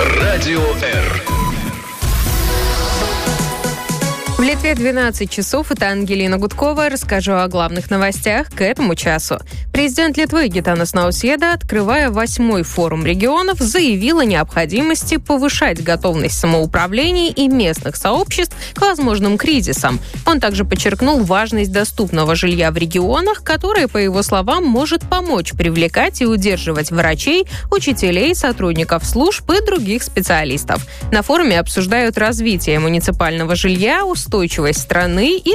Радио Р. В Литве 12 часов. Это Ангелина Гудкова. Расскажу о главных новостях к этому часу. Президент Литвы Гитанас Наусьеда, открывая 8-й форум регионов, заявил о необходимости повышать готовность самоуправлений и местных сообществ к возможным кризисам. Он также подчеркнул важность доступного жилья в регионах, которое, по его словам, может помочь привлекать и удерживать врачей, учителей, сотрудников служб и других специалистов. На форуме обсуждают развитие муниципального жилья, устойчивость страны и